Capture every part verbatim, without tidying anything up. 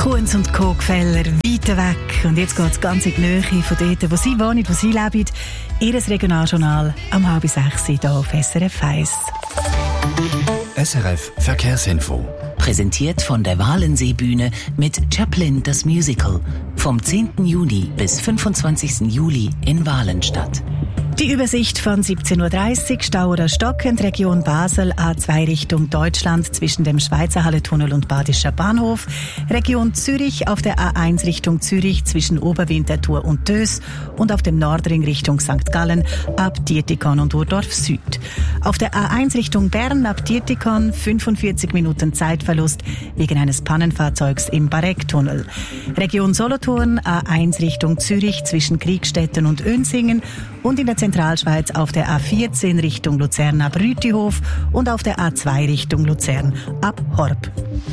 Kunz und Kogfeller, weiter weg. Und jetzt geht es ganz in die Nähe von dort, wo sie wohnen, wo sie leben. Ihres Regionaljournal am halb sechs hier auf S R F eins. S R F Verkehrsinfo. Präsentiert von der Walenseebühne mit Chaplin das Musical. Vom zehnten Juni bis fünfundzwanzigsten Juli in Walenstadt. Die Übersicht von siebzehn Uhr dreißig, Stau oder stockend, Region Basel, A zwei Richtung Deutschland zwischen dem Schweizer Halletunnel und Badischer Bahnhof, Region Zürich auf der A eins Richtung Zürich zwischen Oberwinterthur und Dös und auf dem Nordring Richtung Sankt Gallen ab Dietikon und Urdorf Süd. Auf der A eins Richtung Bern ab Dietikon fünfundvierzig Minuten Zeitverlust wegen eines Pannenfahrzeugs im Barecktunnel. Region Solothurn, A eins Richtung Zürich zwischen Kriegstetten und Önsingen und in der Zentralschweiz auf der A vierzehn Richtung Luzern ab Rütihof und auf der A zwei Richtung Luzern ab Horb.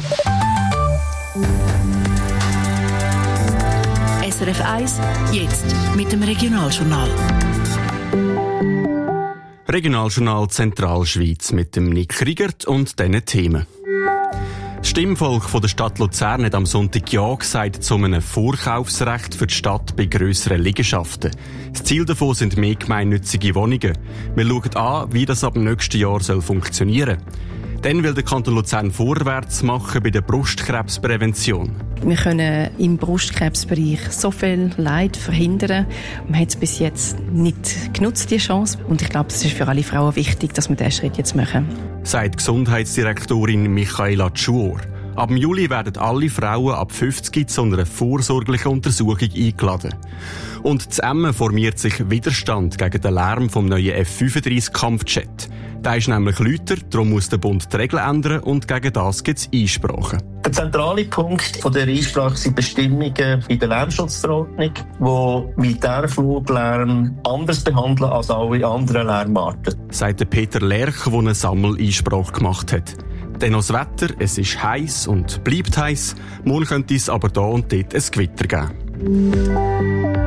S R F eins, jetzt mit dem Regionaljournal. Regionaljournal Zentralschweiz mit dem Nick Riegert und diesen Themen. Das Stimmvolk von der Stadt Luzern hat am Sonntag Ja gesagt zu einem Vorkaufsrecht für die Stadt bei grösseren Liegenschaften. Das Ziel davon sind mehr gemeinnützige Wohnungen. Wir schauen an, wie das ab dem nächsten Jahr soll funktionieren soll. Dann will der Kanton Luzern vorwärts machen bei der Brustkrebsprävention. Wir können im Brustkrebsbereich so viel Leid verhindern. Man hat es bis jetzt nicht genutzt, die Chance. Und ich glaube, es ist für alle Frauen wichtig, dass wir diesen Schritt jetzt machen. Sagt Gesundheitsdirektorin Michaela Tschuor. Ab Juli werden alle Frauen ab fünfzig zu einer vorsorglichen Untersuchung eingeladen. Und zu Emmen formiert sich Widerstand gegen den Lärm vom neuen F fünfunddreißig Kampfjet. Der ist nämlich lauter, darum muss der Bund die Regeln ändern und gegen das gibt es Einsprachen. Der zentrale Punkt von der Einsprache sind Bestimmungen in der Lärmschutzverordnung, die Militärfluglärm anders behandeln als alle anderen Lärmarten. Sagt Peter Lerch, der eine Sammeleinsprache gemacht hat. Dann noch das Wetter, es ist heiß und bleibt heiß. Morgen könnte es aber da und dort ein Gewitter geben.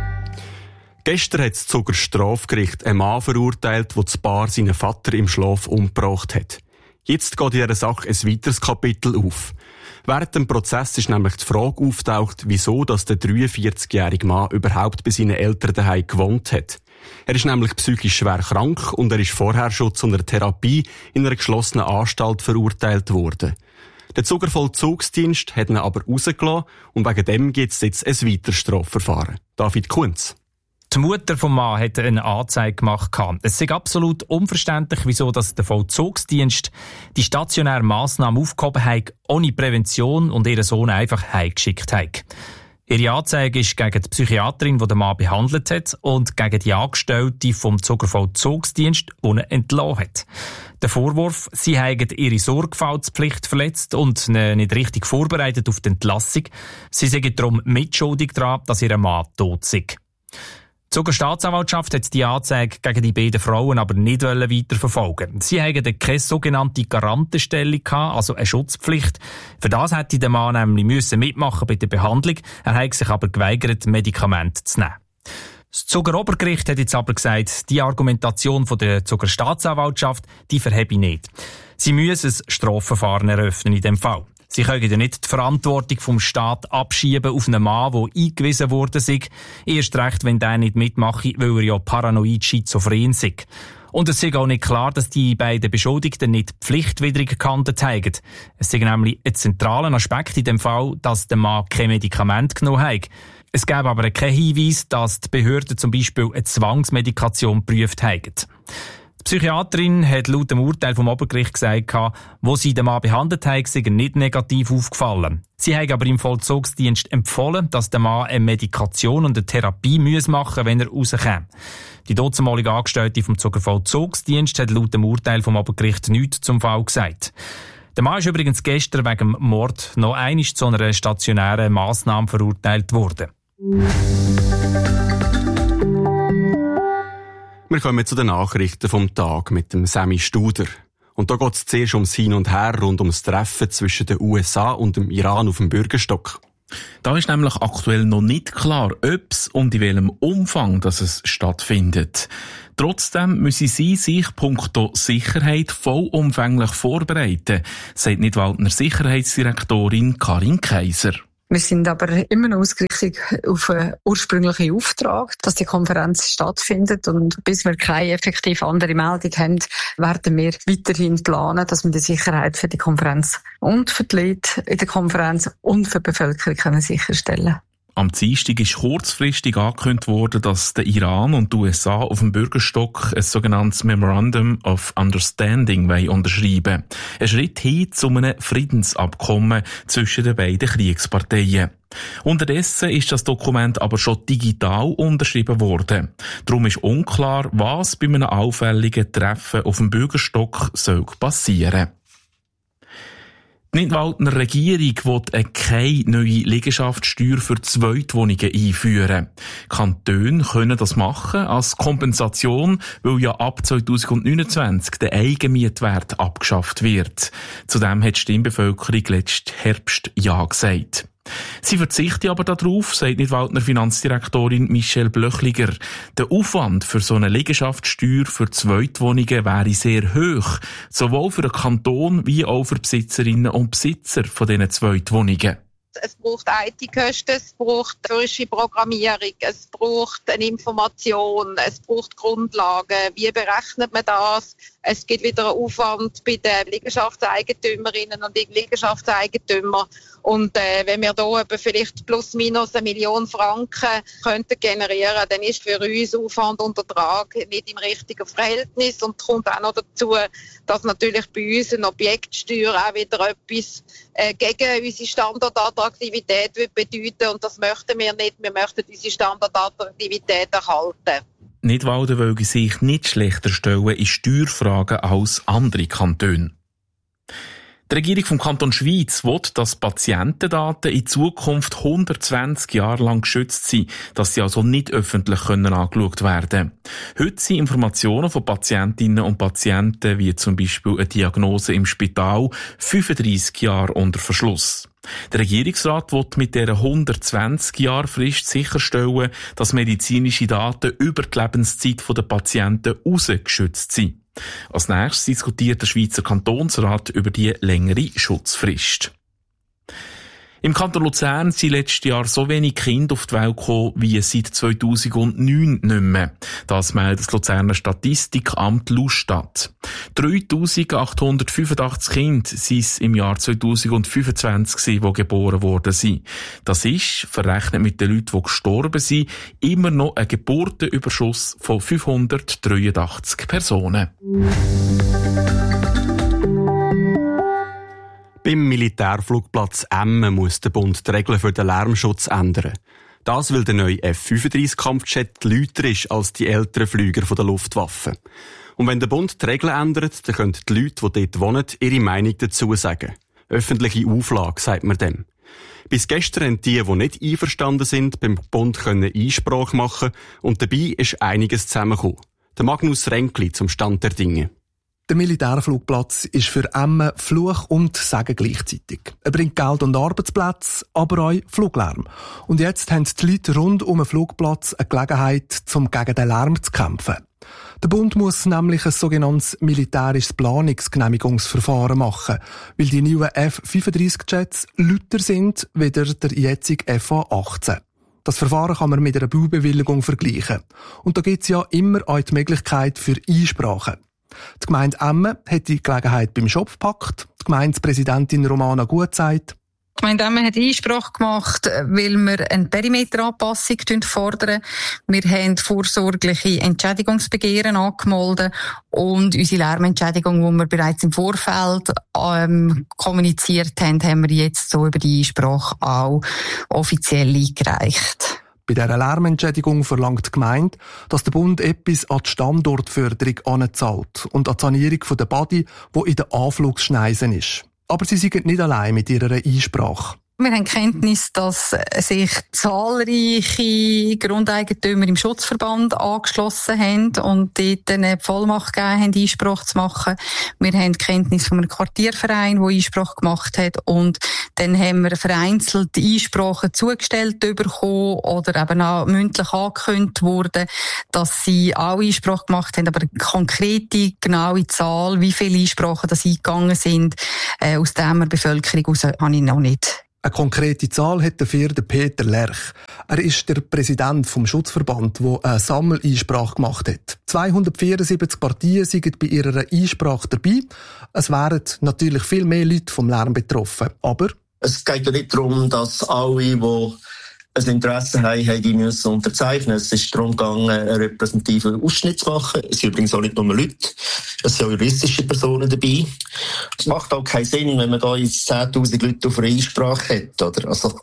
Gestern hat das Zuger Strafgericht einen Mann verurteilt, der das Paar seinen Vater im Schlaf umgebracht hat. Jetzt geht in dieser Sache ein weiteres Kapitel auf. Während dem Prozess ist nämlich die Frage auftaucht, wieso dass der dreiundvierzigjährige Mann überhaupt bei seinen Eltern daheim gewohnt hat. Er ist nämlich psychisch schwer krank und er ist vorher schon zu einer Therapie in einer geschlossenen Anstalt verurteilt worden. Der Zuger Vollzugsdienst hat ihn aber rausgelassen und wegen dem gibt es jetzt ein weiteres Strafverfahren. David Kunz. Die Mutter vom Mann hat eine Anzeige gemacht. Es ist absolut unverständlich, wieso dass der Vollzugsdienst die stationäre Massnahme aufgehoben hat, ohne Prävention und ihren Sohn einfach heimgeschickt hat. Ihre Anzeige ist gegen die Psychiaterin, die den Mann behandelt hat, und gegen die Angestellte vom Zuger Vollzugsdienst, die ihn entlassen hat. Der Vorwurf, sie hätten ihre Sorgfaltspflicht verletzt und nicht richtig vorbereitet auf die Entlassung. Sie seien darum mitschuldig daran, dass ihr Mann tot sei. Die Zuger Staatsanwaltschaft hat die Anzeige gegen die beiden Frauen aber nicht weiterverfolgen. Sie hatten keine sogenannte Garantenstellung gehabt, also eine Schutzpflicht. Für das hätte der Mann nämlich müssen mitmachen bei der Behandlung. Er hat sich aber geweigert, Medikamente zu nehmen. Das Zuger Obergericht hat jetzt aber gesagt, die Argumentation von der Zuger Staatsanwaltschaft, die verhebe nicht. Sie müssen ein Strafverfahren eröffnen in dem Fall. Sie können ja nicht die Verantwortung vom Staat abschieben auf einen Mann, der eingewiesen worden ist. Erst recht, wenn der nicht mitmache, weil er ja paranoid schizophren sei. Und es ist auch nicht klar, dass die beiden Beschuldigten nicht pflichtwidrig gehandelt haben. Es ist nämlich ein zentraler Aspekt in dem Fall, dass der Mann kein Medikament genommen hat. Es gäbe aber keinen Hinweis, dass die Behörden zum Beispiel eine Zwangsmedikation geprüft haben. Die Psychiaterin hat laut dem Urteil vom Obergericht gesagt, wo sie den Mann behandelt hat, sei er nicht negativ aufgefallen. Sie haben aber im Vollzugsdienst empfohlen, dass der Mann eine Medikation und eine Therapie machen muss, wenn er rauskommt. Die dortzumalige Angestellte vom Zuger Vollzugsdienst hat laut dem Urteil vom Obergericht nichts zum Fall gesagt. Der Mann ist übrigens gestern wegen dem Mord noch einmal zu einer stationären Massnahme verurteilt worden. Wir kommen zu den Nachrichten vom Tag mit dem Sammy Studer. Und da geht es zuerst ums Hin und Her rund ums Treffen zwischen den U S A und dem Iran auf dem Bürgerstock. Da ist nämlich aktuell noch nicht klar, ob es und in welchem Umfang dass es stattfindet. Trotzdem müssen sie sich punkto Sicherheit vollumfänglich vorbereiten, sagt Nidwaldner Sicherheitsdirektorin Karin Kaiser. Wir sind aber immer noch ausgerichtet auf einen ursprünglichen Auftrag, dass die Konferenz stattfindet. Und bis wir keine effektiv andere Meldung haben, werden wir weiterhin planen, dass wir die Sicherheit für die Konferenz und für die Leute in der Konferenz und für die Bevölkerung können sicherstellen. Am Dienstag ist kurzfristig angekündigt worden, dass der Iran und die U S A auf dem Bürgerstock ein sogenanntes Memorandum of Understanding unterschreiben. Ein Schritt hin zu einem Friedensabkommen zwischen den beiden Kriegsparteien. Unterdessen ist das Dokument aber schon digital unterschrieben worden. Darum ist unklar, was bei einem auffälligen Treffen auf dem Bürgerstock soll passieren. Die Nidwaldner Regierung will keine neue Liegenschaftssteuer für Zweitwohnungen einführen. Kantone können das machen als Kompensation, weil ja ab zwanzig neunundzwanzig der Eigenmietwert abgeschafft wird. Zudem hat die Stimmbevölkerung letzten Herbst Ja gesagt. Sie verzichtet aber darauf, sagt Nidwaldner Finanzdirektorin Michelle Blöchliger. Der Aufwand für so eine Liegenschaftssteuer für Zweitwohnungen wäre sehr hoch, sowohl für den Kanton wie auch für Besitzerinnen und Besitzer von diesen Zweitwohnungen. Es braucht I T-Kosten, es braucht frische Programmierung, es braucht eine Information, es braucht Grundlagen. Wie berechnet man das? Es gibt wieder einen Aufwand bei den Liegenschaftseigentümerinnen und Liegenschaftseigentümern. Und äh, wenn wir da etwa vielleicht plus minus eine Million Franken könnten generieren, dann ist für uns Aufwand und Ertrag nicht im richtigen Verhältnis. Und kommt auch noch dazu, dass natürlich bei uns eine Objektsteuer auch wieder etwas äh, gegen unsere Standortattraktivität bedeuten. Und das möchten wir nicht. Wir möchten unsere Standortattraktivität erhalten. Nidwalden will sich nicht schlechter stellen in Steuerfragen als andere Kantone. Die Regierung vom Kanton Schwyz will, dass Patientendaten in Zukunft hundertzwanzig Jahre lang geschützt sind, dass sie also nicht öffentlich können angeschaut werden. Heute sind Informationen von Patientinnen und Patienten, wie zum Beispiel eine Diagnose im Spital, fünfunddreissig Jahre unter Verschluss. Der Regierungsrat will mit dieser hundertzwanzig Jahre Frist sicherstellen, dass medizinische Daten über die Lebenszeit der Patienten herausgeschützt sind. Als nächstes diskutiert der Schweizer Kantonsrat über die längere Schutzfrist. Im Kanton Luzern sind letztes Jahr so wenig Kinder auf die Welt gekommen wie seit zweitausendneun nicht mehr. Das meldet das Luzerner Statistikamt Lustat. dreitausendachthundertfünfundachtzig Kinder sind es im Jahr zweitausendfünfundzwanzig, die geboren worden sind. Das ist, verrechnet mit den Leuten, die gestorben sind, immer noch ein Geburtenüberschuss von fünfhundertdreiundachtzig Personen. Beim Militärflugplatz Emmen muss der Bund die Regeln für den Lärmschutz ändern. Das, weil der neue F fünfunddreissig Kampfjet lauter ist als die älteren Flüger der Luftwaffe. Und wenn der Bund die Regeln ändert, dann können die Leute, die dort wohnen, ihre Meinung dazu sagen. Öffentliche Auflage, sagt man dem. Bis gestern haben die, die nicht einverstanden sind, beim Bund können Einsprache machen und dabei ist einiges zusammengekommen. Der Magnus Renkli zum Stand der Dinge. Der Militärflugplatz ist für Emmen Fluch und Segen gleichzeitig. Er bringt Geld und Arbeitsplätze, aber auch Fluglärm. Und jetzt haben die Leute rund um den Flugplatz eine Gelegenheit, um gegen den Lärm zu kämpfen. Der Bund muss nämlich ein sogenanntes militärisches Planungsgenehmigungsverfahren machen, weil die neuen F fünfunddreissig Jets lauter sind wie der jetzige F A achtzehn. Das Verfahren kann man mit einer Baubewilligung vergleichen. Und da gibt es ja immer auch die Möglichkeit für Einsprachen. Die Gemeinde Emmen hat die Gelegenheit beim Schopf gepackt. Die Gemeindepräsidentin Romana Gut sagt: Die Gemeinde Emmen hat Einsprache gemacht, weil wir eine Perimeteranpassung fordern. Wir haben vorsorgliche Entschädigungsbegehren angemeldet und unsere Lärmentschädigung, die wir bereits im Vorfeld ähm, kommuniziert haben, haben wir jetzt so über die Einsprache auch offiziell eingereicht. Bei dieser Lärmentschädigung verlangt die Gemeinde, dass der Bund etwas an die Standortförderung anzahlt und an die Sanierung der Badi, die in den Anflugsschneisen ist. Aber sie sind nicht allein mit ihrer Einsprache. Wir haben Kenntnis, dass sich zahlreiche Grundeigentümer im Schutzverband angeschlossen haben und dort eine Vollmacht gegeben haben, Einsprache zu machen. Wir haben Kenntnis von einem Quartierverein, der Einsprache gemacht hat, und dann haben wir vereinzelt Einsprachen zugestellt bekommen oder eben auch mündlich angekündigt worden, dass sie auch Einsprache gemacht haben, aber eine konkrete, genaue Zahl, wie viele Einsprachen das eingegangen sind, äh, aus der Bevölkerung heraus, habe ich noch nicht. Eine konkrete Zahl hat dafür der Peter Lerch. Er ist der Präsident vom Schutzverband, der eine Sammeleinsprache gemacht hat. zweihundertvierundsiebzig Partien sind bei ihrer Einsprache dabei. Es wären natürlich viel mehr Leute vom Lärm betroffen. Aber es geht ja nicht darum, dass alle, die ein Interesse haben, haben die müssen unterzeichnen. Es ist darum gegangen, einen repräsentativen Ausschnitt zu machen. Es sind übrigens auch nicht nur Leute, es sind auch juristische Personen dabei. Es macht auch keinen Sinn, wenn man da jetzt zehntausend Leute auf einer Einsprache hat, oder? Also,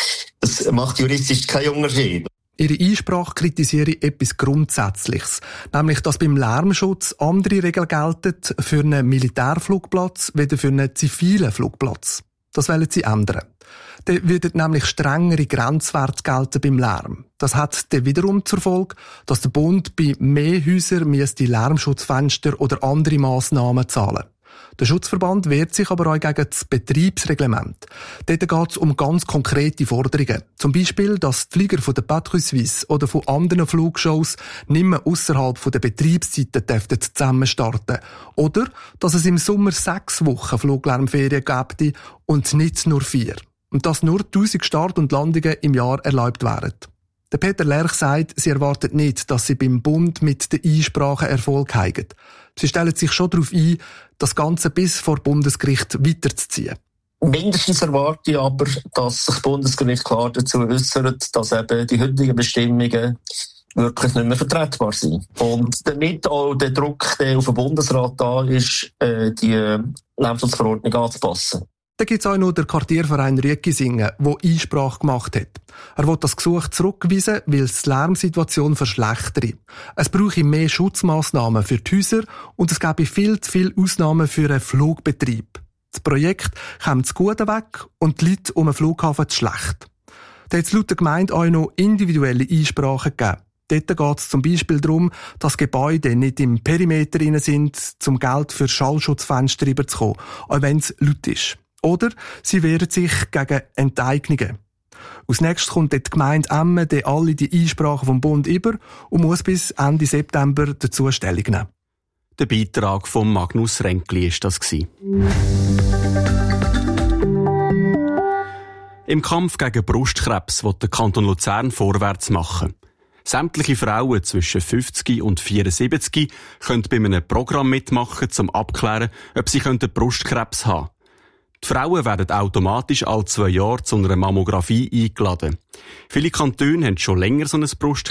das macht juristisch keinen Unterschied. Ihre Einsprache kritisiere etwas Grundsätzliches, nämlich, dass beim Lärmschutz andere Regeln gelten für einen Militärflugplatz wie für einen zivilen Flugplatz. Das wollen sie ändern. Dann würden nämlich strengere Grenzwerte gelten beim Lärm. Das hat dann wiederum zur Folge, dass der Bund bei mehr Häusern müsste Lärmschutzfenster oder andere Massnahmen zahlen. Der Schutzverband wehrt sich aber auch gegen das Betriebsreglement. Dort geht es um ganz konkrete Forderungen. Zum Beispiel, dass die Flieger von der Patrouille Suisse oder von anderen Flugshows nicht mehr ausserhalb der Betriebszeiten dürften zusammen starten. Oder, dass es im Sommer sechs Wochen Fluglärmferien gäbe und nicht nur vier. Und dass nur tausend Start- und Landungen im Jahr erlaubt wären. Der Peter Lerch sagt, sie erwartet nicht, dass sie beim Bund mit der Einsprache Erfolg haben. Sie stellen sich schon darauf ein, das Ganze bis vor Bundesgericht weiterzuziehen. Mindestens erwarte ich aber, dass sich das Bundesgericht klar dazu äußert, dass eben die heutigen Bestimmungen wirklich nicht mehr vertretbar sind. Und damit auch der Druck, der auf den Bundesrat da ist, die Lärmschutzverordnung anzupassen. Dann gibt es auch noch den Quartierverein Rüeggisingen, der Einsprache gemacht hat. Er will das Gesuch zurückweisen, weil es die Lärmsituation verschlechtere. Es brauche mehr Schutzmaßnahmen für die Häuser und es gäbe viel zu viele Ausnahmen für einen Flugbetrieb. Das Projekt kommt zu Guten weg und die Leute um den Flughafen zu schlecht. Da hat es laut der Gemeinde auch noch individuelle Einsprachen gegeben. Dort geht es zum Beispiel darum, dass Gebäude nicht im Perimeter drin sind, um Geld für Schallschutzfenster rüberzukommen, auch wenn es laut ist. Oder sie wehren sich gegen Enteignungen. Als nächstes kommt die Gemeinde Emmen dann alle die Einsprachen vom Bund über und muss bis Ende September dazu Stellung nehmen. Der Beitrag von Magnus Ränkli war das. Im Kampf gegen Brustkrebs will der Kanton Luzern vorwärts machen. Sämtliche Frauen zwischen fünfzig und vierundsiebzig können bei einem Programm mitmachen, um abzuklären, ob sie Brustkrebs haben können. Die Frauen werden automatisch alle zwei Jahre zu einer Mammographie eingeladen. Viele Kantone haben schon länger so ein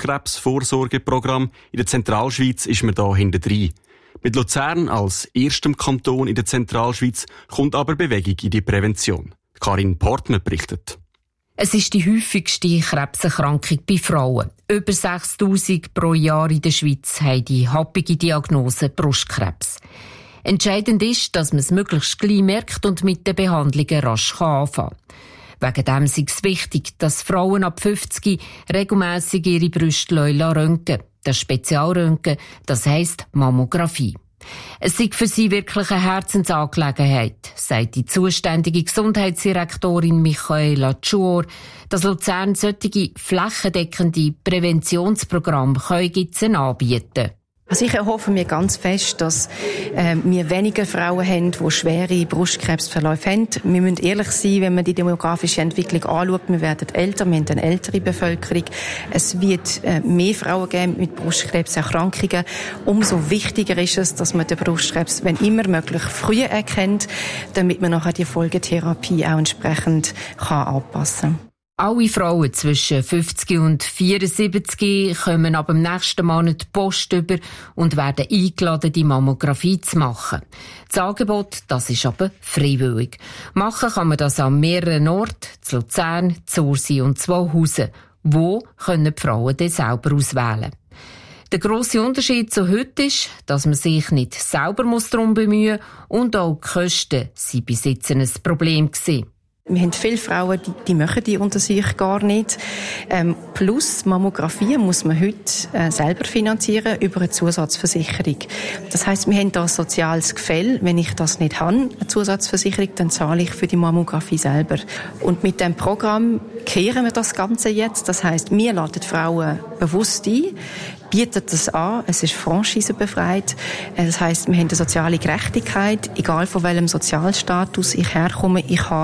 Brustkrebsvorsorgeprogramm. In der Zentralschweiz ist man da hintendrein. Mit Luzern als erstem Kanton in der Zentralschweiz kommt aber Bewegung in die Prävention. Karin Portner berichtet. Es ist die häufigste Krebserkrankung bei Frauen. Über sechstausend pro Jahr in der Schweiz haben die happige Diagnose Brustkrebs. Entscheidend ist, dass man es möglichst gleich merkt und mit den Behandlungen rasch anfangen kann. Wegen dem ist es wichtig, dass Frauen ab fünfzig regelmässig ihre Brüste röntgen. Das Spezialröntgen, das heisst Mammographie. Es ist für sie wirklich eine Herzensangelegenheit, sagt die zuständige Gesundheitsdirektorin Michaela Tschuor, dass Luzern solche flächendeckende Präventionsprogramme können anbieten. Also ich erhoffe mir ganz fest, dass äh, wir weniger Frauen haben, die schwere Brustkrebsverläufe haben. Wir müssen ehrlich sein, wenn man die demografische Entwicklung anschaut. Wir werden älter, wir haben eine ältere Bevölkerung. Es wird äh, mehr Frauen geben mit Brustkrebserkrankungen. Umso wichtiger ist es, dass man den Brustkrebs, wenn immer möglich, früher erkennt, damit man nachher die Folgetherapie auch entsprechend kann anpassen kann. Alle Frauen zwischen fünfzig und vierundsiebzig kommen ab dem nächsten Monat die Post über und werden eingeladen, die Mammographie zu machen. Das Angebot, das ist aber freiwillig. Machen kann man das an mehreren Orten, zu Luzern, zu Ursy und zu Wauhausen. Wo können die Frauen dann selber auswählen? Der grosse Unterschied zu heute ist, dass man sich nicht selber darum bemühen muss und auch die Kosten sind bis jetzt ein Problem gewesen. Wir haben viele Frauen, die, die machen die unter sich gar nicht. Ähm, plus Mammographie muss man heute äh, selber finanzieren über eine Zusatzversicherung. Das heisst, wir haben da ein soziales Gefälle. Wenn ich das nicht habe, eine Zusatzversicherung, dann zahle ich für die Mammographie selber. Und mit dem Programm kehren wir das Ganze jetzt. Das heisst, wir laden Frauen bewusst ein, bieten das an. Es ist franchisebefreit. Das heisst, wir haben eine soziale Gerechtigkeit. Egal von welchem Sozialstatus ich herkomme, ich habe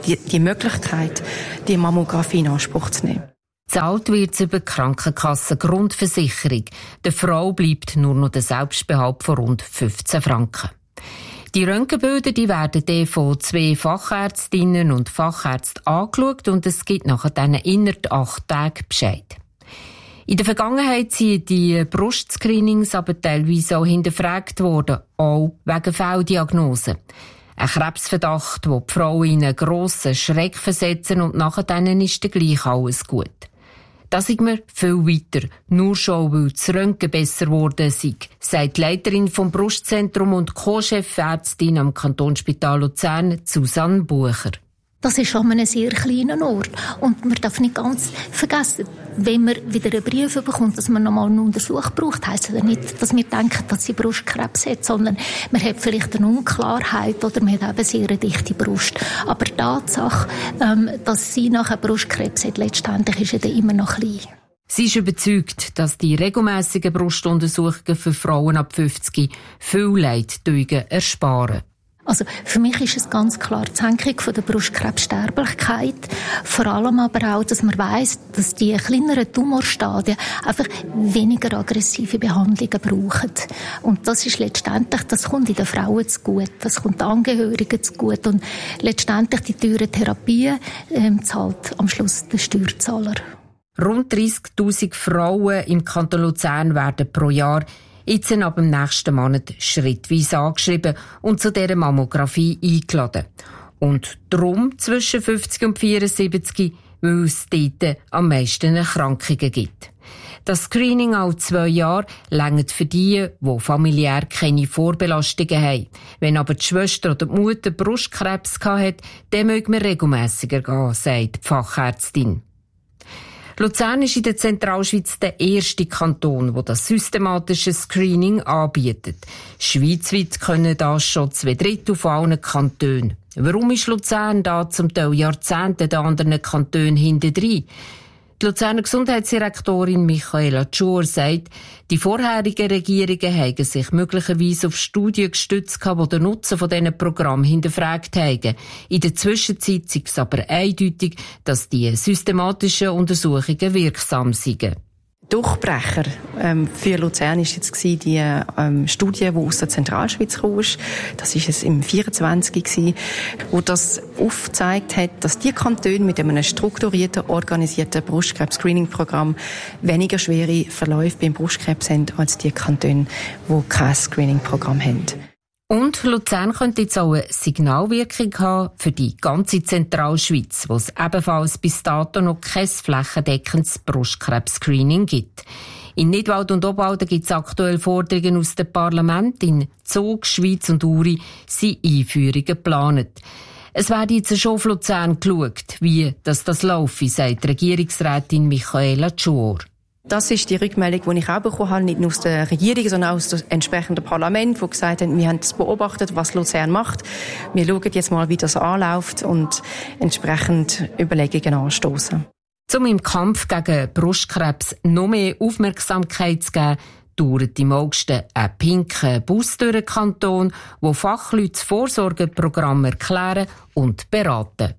die, die Möglichkeit, die Mammographie in Anspruch zu nehmen. Zahlt wird über die Krankenkassen-Grundversicherung. Der Frau bleibt nur noch der Selbstbehalt von rund fünfzehn Franken. Die Röntgenbilder die werden dann von zwei Fachärztinnen und Fachärzten angeschaut und es gibt nachher dann innerhalb acht Tagen Bescheid. In der Vergangenheit sind die Brustscreenings aber teilweise auch hinterfragt worden, auch wegen Fehldiagnosen. Ein Krebsverdacht, der die Frau in einen grossen Schreck versetzen und nachher dann ist dann gleich alles gut. Da sind wir viel weiter, nur schon, weil das Röntgen besser geworden sei, sagt die Leiterin vom Brustzentrum und Co-Chefärztin am Kantonsspital Luzern, Susanne Bucher. Das ist an einem sehr kleinen Ort. Und man darf nicht ganz vergessen, wenn man wieder einen Brief bekommt, dass man nochmal einen Untersuch braucht, heisst das nicht, dass wir denken, dass sie Brustkrebs hat, sondern man hat vielleicht eine Unklarheit oder man hat eben sehr eine dichte Brust. Aber die Tatsache, ähm, dass sie nachher Brustkrebs hat, letztendlich ist ja dann immer noch klein. Sie ist überzeugt, dass die regelmässigen Brustuntersuchungen für Frauen ab fünfzig viel Leid ersparen. Also für mich ist es ganz klar die Senkung von der Brustkrebssterblichkeit. Vor allem aber auch, dass man weiss, dass die kleineren Tumorstadien einfach weniger aggressive Behandlungen brauchen. Und das ist letztendlich, das kommt in den Frauen zu gut, das kommt den Angehörigen zu gut und letztendlich die teuren Therapien ähm, zahlt am Schluss der Steuerzahler. Rund dreissigtausend Frauen im Kanton Luzern werden pro Jahr jetzt ab dem nächsten Monat schrittweise angeschrieben und zu dieser Mammographie eingeladen. Und darum zwischen fünfzig und vierundsiebzig, weil es dort am meisten Erkrankungen gibt. Das Screening alle zwei Jahre reicht für die, die familiär keine Vorbelastungen haben. Wenn aber die Schwester oder die Mutter Brustkrebs hatte, dann mögen wir regelmässiger gehen, sagt die Fachärztin. Luzern ist in der Zentralschweiz der erste Kanton, der das systematische Screening anbietet. Schweizweit können das schon zwei Drittel von allen Kantonen. Warum ist Luzern da zum Teil Jahrzehnte den anderen Kantonen hintendrein? Die Luzerner Gesundheitsdirektorin Michaela Tschur sagt, die vorherigen Regierungen haben sich möglicherweise auf Studien gestützt, die den Nutzen von diesen Programmen hinterfragt haben. In der Zwischenzeit ist es aber eindeutig, dass die systematischen Untersuchungen wirksam sind. Durchbrecher ähm, für Luzern war jetzt die ähm, Studie, die aus der Zentralschweiz kam. Das war es im vierundzwanzig gewesen, wo das aufgezeigt hat, dass die Kantone mit einem strukturierten, organisierten Brustkrebs-Screening-Programm weniger schwere Verläufe beim Brustkrebs haben als die Kantone, die kein Screening-Programm haben. Und Luzern könnte jetzt auch eine Signalwirkung haben für die ganze Zentralschweiz, wo es ebenfalls bis dato noch kein flächendeckendes Brustkrebs-Screening gibt. In Nidwald und Obwalden gibt es aktuell Forderungen aus dem Parlament. In Zug, Schwyz und Uri sind Einführungen geplant. Es werde jetzt schon auf Luzern geschaut, wie das, das laufe, sagt Regierungsrätin Michaela Tschur. Das ist die Rückmeldung, die ich auch bekommen habe, nicht nur aus der Regierung, sondern auch aus dem entsprechenden Parlament, wo gesagt haben, wir haben es beobachtet, was Luzern macht. Wir schauen jetzt mal, wie das anläuft und entsprechend Überlegungen anstoßen. Um im Kampf gegen Brustkrebs noch mehr Aufmerksamkeit zu geben, dauert im August ein pinker Bus durch den Kanton, wo Fachleute das Vorsorgeprogramm erklären und beraten.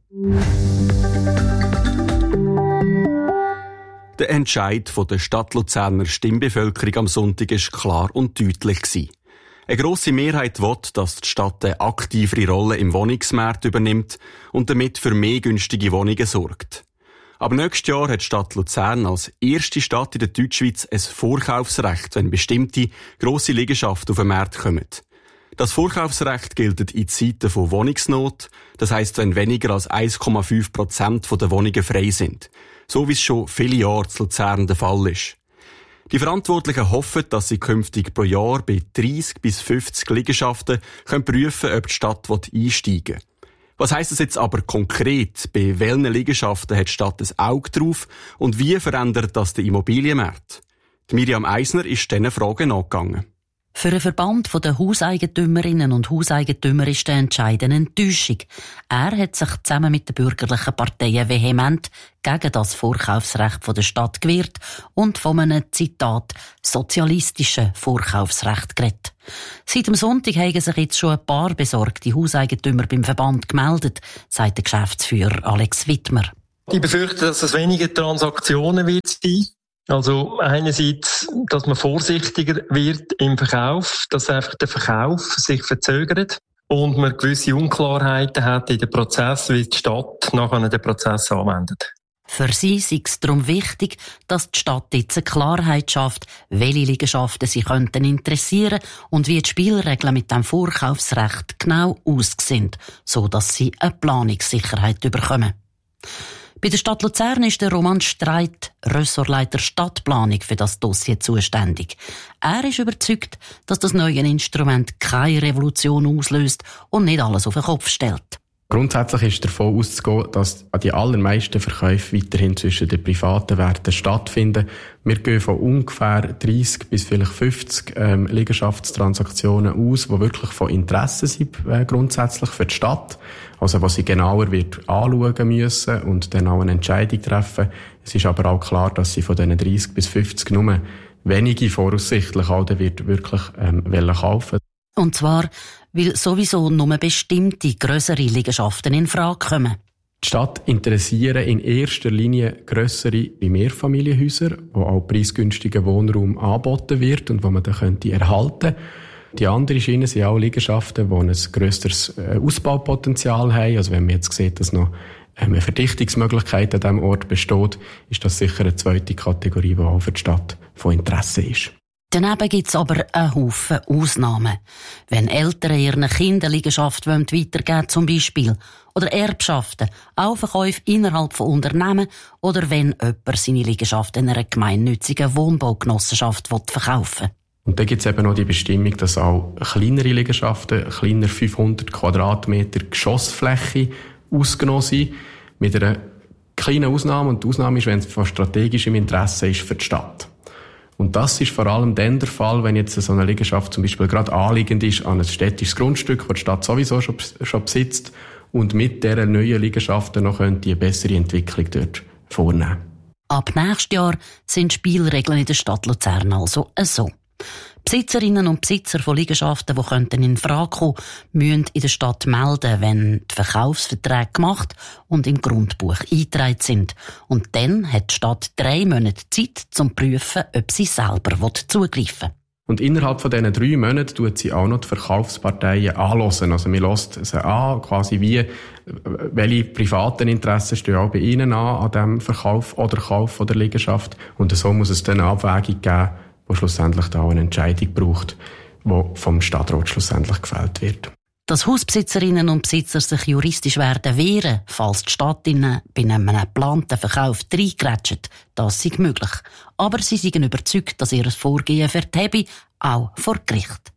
Der Entscheid der Stadt Luzerner Stimmbevölkerung am Sonntag war klar und deutlich. Eine grosse Mehrheit will, dass die Stadt eine aktivere Rolle im Wohnungsmarkt übernimmt und damit für mehr günstige Wohnungen sorgt. Aber nächstes Jahr hat die Stadt Luzern als erste Stadt in der Deutschschweiz ein Vorkaufsrecht, wenn bestimmte grosse Liegenschaften auf den Markt kommen. Das Vorkaufsrecht gilt in Zeiten von Wohnungsnot, das heisst, wenn weniger als eins Komma fünf Prozent der Wohnungen frei sind. So wie es schon viele Jahre zu Luzern der Fall ist. Die Verantwortlichen hoffen, dass sie künftig pro Jahr bei dreissig bis fünfzig Liegenschaften können prüfen können, ob die Stadt einsteigen will. Was heisst das jetzt aber konkret? Bei welchen Liegenschaften hat die Stadt ein Auge drauf und wie verändert das den Immobilienmarkt? Die Miriam Eisner ist diesen Fragen nachgegangen. Für einen Verband der Hauseigentümerinnen und Hauseigentümer ist der Entscheid eine Enttäuschung. Er hat sich zusammen mit den bürgerlichen Parteien vehement gegen das Vorkaufsrecht der Stadt gewehrt und von einem, Zitat, sozialistischen Vorkaufsrecht geredet. Seit dem Sonntag haben sich jetzt schon ein paar besorgte Hauseigentümer beim Verband gemeldet, sagt der Geschäftsführer Alex Wittmer. Ich befürchte, dass es weniger Transaktionen wird sein. Also einerseits, dass man vorsichtiger wird im Verkauf, dass einfach der Verkauf sich verzögert und man gewisse Unklarheiten hat in dem Prozess, wie die Stadt nachher den Prozess anwendet. Für sie ist es darum wichtig, dass die Stadt jetzt eine Klarheit schafft, welche Liegenschaften sie könnten interessieren und wie die Spielregeln mit dem Vorkaufsrecht genau aussehen, so dass sie eine Planungssicherheit bekommen. Bei der Stadt Luzern ist der Roman Streit, Ressortleiter Stadtplanung, für das Dossier zuständig. Er ist überzeugt, dass das neue Instrument keine Revolution auslöst und nicht alles auf den Kopf stellt. Grundsätzlich ist davon auszugehen, dass die allermeisten Verkäufe weiterhin zwischen den Privaten werden stattfinden. Wir gehen von ungefähr dreissig bis vielleicht fünfzig ähm, Liegenschaftstransaktionen aus, die wirklich von Interesse sind, äh, grundsätzlich für die Stadt. Also, was sie genauer wird anschauen müssen und dann auch eine Entscheidung treffen. Es ist aber auch klar, dass sie von diesen dreissig bis fünfzig nur wenige voraussichtlich auch dann wird wirklich ähm, wollen kaufen. Und zwar, weil sowieso nur bestimmte grössere Liegenschaften in Frage kommen. Die Stadt interessieren in erster Linie grössere Mehrfamilienhäuser, wo auch preisgünstiger Wohnraum angeboten wird und wo man dann könnte erhalten. Die andere Schiene sind auch Liegenschaften, die ein grösseres Ausbaupotenzial haben. Also wenn man jetzt sieht, dass noch eine Verdichtungsmöglichkeit an diesem Ort besteht, ist das sicher eine zweite Kategorie, die auch für die Stadt von Interesse ist. Daneben gibt's aber einen Haufen Ausnahmen. Wenn Eltern ihren Kindern Liegenschaft weitergeben wollen, zum Beispiel, oder Erbschaften, auch Verkäufe innerhalb von Unternehmen, oder wenn jemand seine Liegenschaft in einer gemeinnützigen Wohnbaugenossenschaft verkaufen will. Und dann gibt's eben noch die Bestimmung, dass auch kleinere Liegenschaften, kleiner fünfhundert Quadratmeter Geschossfläche ausgenommen sind, mit einer kleinen Ausnahme. Und die Ausnahme ist, wenn es von strategischem Interesse ist für die Stadt. Und das ist vor allem dann der Fall, wenn jetzt so eine Liegenschaft zum Beispiel gerade anliegend ist an ein städtisches Grundstück, das die Stadt sowieso schon, schon besitzt und mit dieser neuen Liegenschaft noch könnte eine bessere Entwicklung dort vornehmen. Ab nächstes Jahr sind Spielregeln in der Stadt Luzern also so. Besitzerinnen und Besitzer von Liegenschaften, die könnten in Frage kommen, müssen in der Stadt melden, wenn die Verkaufsverträge gemacht und im Grundbuch eingetragen sind. Und dann hat die Stadt drei Monate Zeit, um zu prüfen, ob sie selber zugreifen will. Und innerhalb von diesen drei Monaten tut sie auch noch die Verkaufsparteien anhören. Also man hört sie an, quasi wie, welche privaten Interessen stehen auch bei ihnen an, an diesem Verkauf oder Kauf der Liegenschaft. Und so muss es dann eine Abwägung geben, wo schlussendlich da eine Entscheidung braucht, die vom Stadtrat schlussendlich gefällt wird. Dass Hausbesitzerinnen und Besitzer sich juristisch werden wehren, falls die Stadt ihnen bei einem geplanten Verkauf reingrätscht, das ist möglich. Aber sie sind überzeugt, dass ihr Vorgehen verhebe, auch vor Gericht.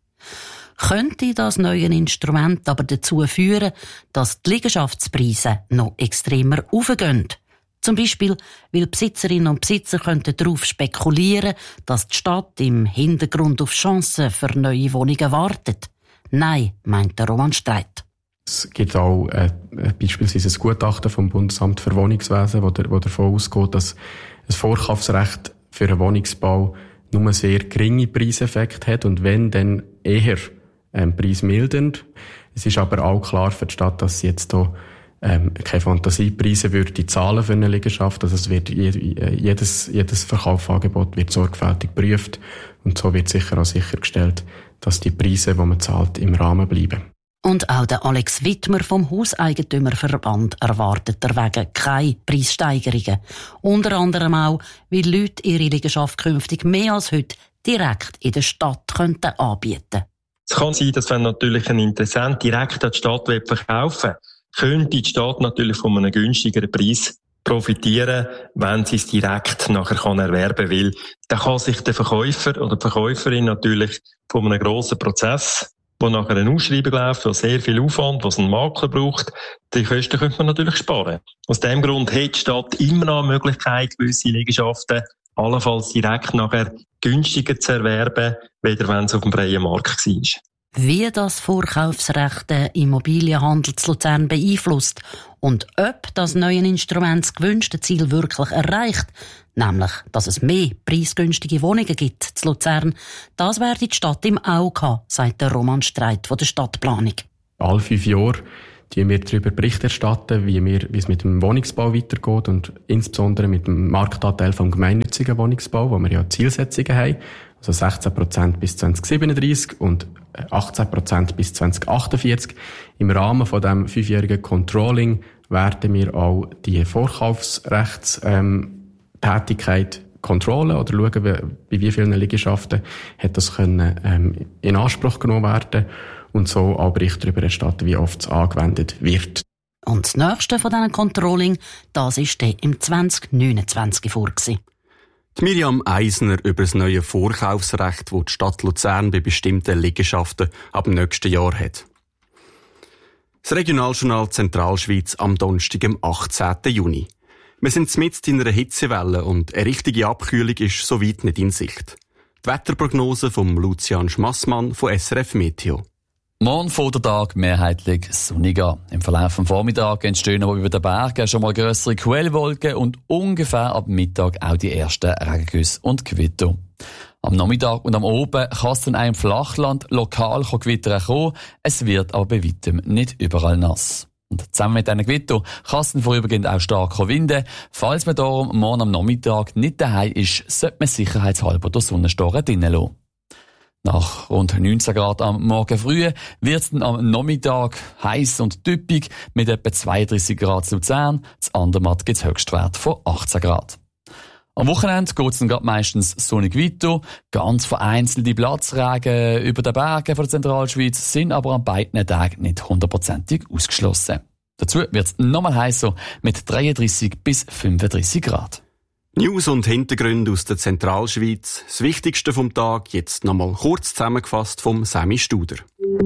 Könnte das neue Instrument aber dazu führen, dass die Liegenschaftspreise noch extremer raufgehen? Zum Beispiel, weil Besitzerinnen und Besitzer könnten darauf spekulieren, dass die Stadt im Hintergrund auf Chancen für neue Wohnungen wartet. Nein, meint der Roman Streit. Es gibt auch äh, beispielsweise ein Gutachten vom Bundesamt für Wohnungswesen, wo, der, wo davon ausgeht, dass ein Vorkaufsrecht für einen Wohnungsbau nur sehr geringe Preiseffekte hat und wenn, dann eher ähm, preismildernd. Es ist aber auch klar für die Stadt, dass sie jetzt hier ähm, keine Fantasiepreise würde zahlen für eine Liegenschaft. Also es wird jedes, jedes Verkaufsangebot wird sorgfältig geprüft und so wird sicher auch sichergestellt, dass die Preise, die man zahlt, im Rahmen bleiben. Und auch der Alex Wittmer vom Hauseigentümerverband erwartet deswegen keine Preissteigerungen. Unter anderem auch, weil Leute ihre Liegenschaft künftig mehr als heute direkt in der Stadt könnten anbieten. Es kann sein, dass wenn natürlich ein Interessent direkt an die Stadt verkaufen will, könnte die Stadt natürlich von einem günstigeren Preis profitieren, wenn sie es direkt nachher kann erwerben will. Dann kann sich der Verkäufer oder die Verkäuferin natürlich von einem grossen Prozess, wo nachher eine Ausschreibung läuft, wo sehr viel Aufwand, was ein Makler braucht, die Kosten könnte man natürlich sparen. Aus dem Grund hat die Stadt immer noch eine Möglichkeit, gewisse Liegenschaften allenfalls direkt nachher günstiger zu erwerben, weder wenn es auf dem freien Markt war. wie das Vorkaufsrecht den Immobilienhandel zu Luzern beeinflusst und ob das neue Instrument das gewünschte Ziel wirklich erreicht, nämlich, dass es mehr preisgünstige Wohnungen gibt zu Luzern, das werde die Stadt im Auge haben, sagt der Roman Streit von der Stadtplanung. Alle fünf Jahre die wir darüber Bericht erstatten, wie, wir, wie es mit dem Wohnungsbau weitergeht und insbesondere mit dem Marktanteil vom gemeinnützigen Wohnungsbau, wo wir ja Zielsetzungen haben, also sechzehn Prozent bis zwanzig siebenunddreißig und achtzehn Prozent bis zwanzig achtundvierzig. Im Rahmen von dem fünfjährigen Controlling werden wir auch die Vorkaufsrechtstätigkeit ähm, kontrollen oder schauen, bei wie vielen Liegenschaften hat das können, ähm, in Anspruch genommen werden und so auch Bericht darüber erstatten, wie oft es angewendet wird. Und das nächste von diesen Controlling, das ist dann im zwanzig neunundzwanzig vorgesehen. Die Miriam Eisner über das neue Vorkaufsrecht, das die Stadt Luzern bei bestimmten Liegenschaften ab dem nächsten Jahr hat. Das Regionaljournal Zentralschweiz am Donnerstag, am achtzehnten Juni. Wir sind mitten in einer Hitzewelle und eine richtige Abkühlung ist soweit nicht in Sicht. Die Wetterprognose von Lucian Schmassmann von S R F Meteo. Morgen fängt der Tag mehrheitlich sonnig an. Im Verlauf des Vormittags entstehen aber über den Bergen schon mal grössere Quellwolken und ungefähr ab Mittag auch die ersten Regengüsse und Gewitter. Am Nachmittag und am Abend kann es dann auch im Flachland lokal Gewitter kommen. Es wird aber bei weitem nicht überall nass. Und zusammen mit diesen Gewitter kann es dann vorübergehend auch stark winden. Falls man darum morgen am Nachmittag nicht daheim ist, sollte man sicherheitshalber den Sonnenstoren drinnen lassen. Nach rund neunzehn Grad am Morgen früh wird es dann am Nachmittag heiß und typisch mit etwa zweiunddreißig Grad zu Luzern. Zu Andermatt gibt es Höchstwert von achtzehn Grad. Am Wochenende geht es dann gerade meistens sonnig weiter. Ganz vereinzelte Platzregen über den Bergen von der Zentralschweiz sind aber an beiden Tagen nicht hundertprozentig ausgeschlossen. Dazu wird es nochmal heißer mit dreiunddreißig bis fünfunddreißig Grad. News und Hintergründe aus der Zentralschweiz. Das Wichtigste vom Tag jetzt nochmal kurz zusammengefasst vom Sami Studer.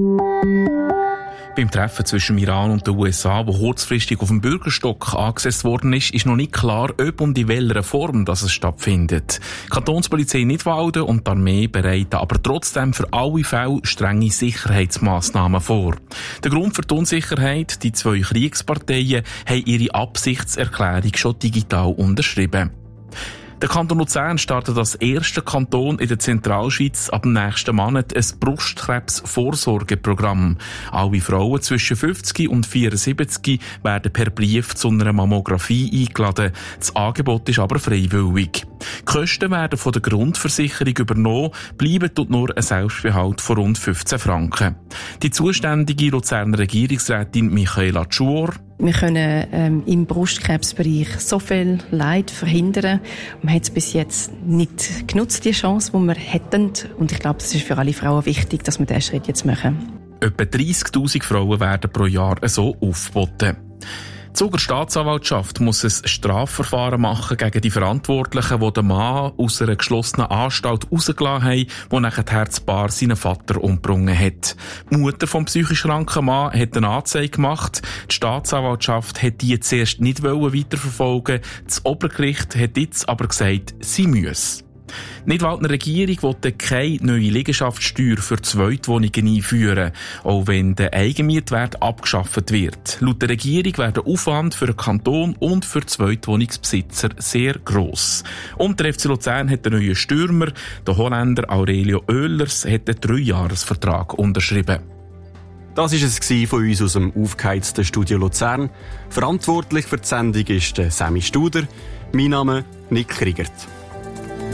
Beim Treffen zwischen Iran und den U S A, wo kurzfristig auf dem Bürgerstock angesetzt worden ist, ist noch nicht klar, ob und in welcher Form das es stattfindet. Die Kantonspolizei Nidwalden und die Armee bereiten aber trotzdem für alle Fälle strenge Sicherheitsmaßnahmen vor. Der Grund für die Unsicherheit: die zwei Kriegsparteien haben ihre Absichtserklärung schon digital unterschrieben. Der Kanton Luzern startet als erster Kanton in der Zentralschweiz ab dem nächsten Monat ein Brustkrebs-Vorsorgeprogramm. Alle Frauen zwischen fünfzig und vierundsiebzig werden per Brief zu einer Mammographie eingeladen. Das Angebot ist aber freiwillig. Die Kosten werden von der Grundversicherung übernommen, bleiben dort nur ein Selbstbehalt von rund fünfzehn Franken. Die zuständige Luzerner Regierungsrätin Michaela Tschuor: Wir können ähm, im Brustkrebsbereich so viel Leid verhindern. Man hat es bis jetzt nicht genutzt, die Chance, die wir hätten. Und ich glaube, es ist für alle Frauen wichtig, dass wir diesen Schritt jetzt machen. Etwa dreissigtausend Frauen werden pro Jahr so aufgeboten. Die Zuger Staatsanwaltschaft muss ein Strafverfahren machen gegen die Verantwortlichen, die den Mann aus einer geschlossenen Anstalt rausgelassen haben, wo nachher das Paar seinen Vater umgebracht hat. Die Mutter vom psychisch kranken Mann hat eine Anzeige gemacht. Die Staatsanwaltschaft hat die zuerst nicht weiterverfolgen. Das Obergericht hat jetzt aber gesagt, sie müsse. Die Nidwaldner Regierung will keine neue Liegenschaftssteuer für Zweitwohnungen einführen, auch wenn der Eigenmietwert abgeschafft wird. Laut der Regierung wäre der Aufwand für den Kanton und für Zweitwohnungsbesitzer sehr gross. Und der F C Luzern hat einen neuen Stürmer. Der Holländer Aurelio Oehlers hat einen Dreijahresvertrag unterschrieben. Das war es von uns aus dem aufgeheizten Studio Luzern. Verantwortlich für die Sendung ist Sami Studer. Mein Name Nick Kriegert.